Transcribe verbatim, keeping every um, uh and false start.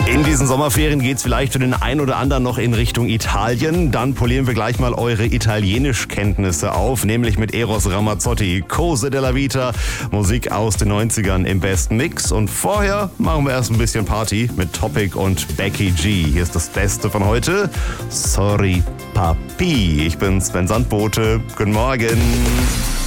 In diesen Sommerferien geht es vielleicht für den einen oder anderen noch in Richtung Italien. Dann polieren wir gleich mal eure Italienischkenntnisse auf, nämlich mit Eros Ramazzotti, Cose della Vita, Musik aus den neunzigern im besten Mix. Und vorher machen wir erst ein bisschen Party mit Topic und Becky G. Hier ist das Beste von heute. Sorry, Papi. Ich bin Sven Sandbote. Guten Morgen.